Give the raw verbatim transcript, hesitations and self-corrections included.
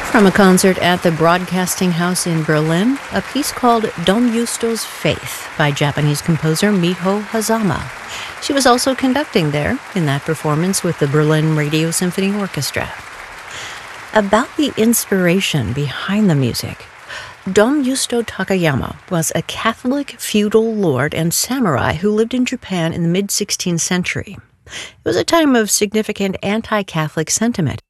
From a concert at the Broadcasting House in Berlin, a piece called Dom Justo's Faith by Japanese composer Miho Hazama. She was also conducting there in that performance with the Berlin Radio Symphony Orchestra. About the inspiration behind the music, Dom Justo Takayama was a Catholic feudal lord and samurai who lived in Japan in the mid-sixteenth century. It was a time of significant anti-Catholic sentiment,